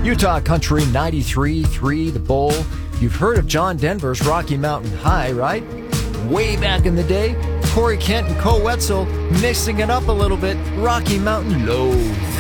Utah Country 93.3 The Bowl. You've heard of John Denver's Rocky Mountain High, right? Way back in the day, Corey Kent and Co Wetzel mixing it up a little bit. Rocky Mountain Low.